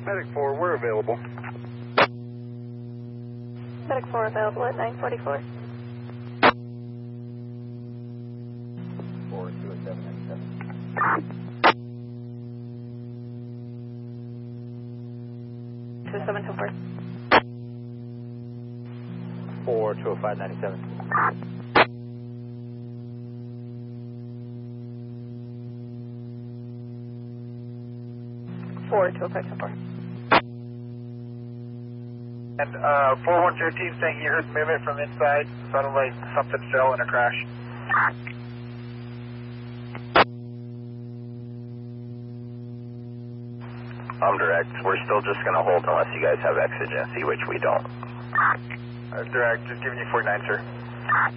Medic 4, we're available. Medic 4 available at 944. 2724. 420597. 420524. And 4115 saying you heard movement from inside. Sounded like something fell in a crash. Direct. We're still just going to hold unless you guys have exigency, which we don't. Direct, just giving you 49, sir.